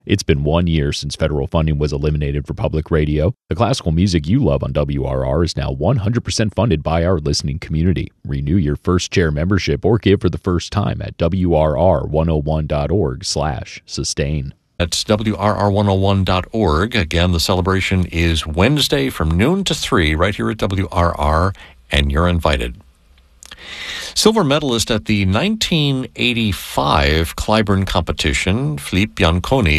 It's been 1 year since federal funding was eliminated for public radio. The classical music you love on WRR is now 100% funded by our listening community. Renew your first chair membership or give for the first time at WRR101.org/sustain. That's WRR101.org. Again, the celebration is Wednesday from noon to 3 right here at WRR, and you're invited. Silver medalist at the 1985 Clyburn competition, Philippe Bianconi,